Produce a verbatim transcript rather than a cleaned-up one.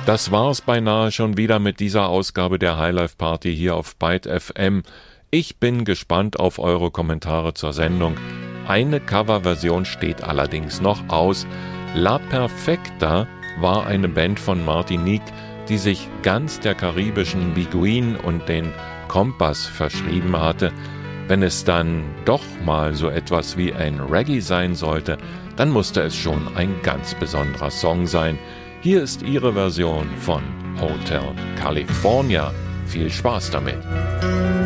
Das war's beinahe schon wieder mit dieser Ausgabe der Highlife Party hier auf Byte F M. Ich bin gespannt auf eure Kommentare zur Sendung. Eine Coverversion steht allerdings noch aus. La Perfecta war eine Band von Martinique, die sich ganz der karibischen Biguine und den Kompas verschrieben hatte. Wenn es dann doch mal so etwas wie ein Reggae sein sollte, dann musste es schon ein ganz besonderer Song sein. Hier ist ihre Version von Hotel California. Viel Spaß damit!